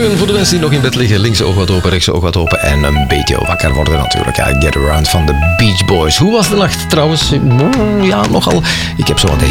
Voor de mensen die nog in bed liggen, linkse oog wat open, rechtse oog wat open en een beetje wakker worden natuurlijk. Ja, Get Around van de Beach Boys. Hoe was de nacht trouwens? Ja, nogal. Ik heb zo wat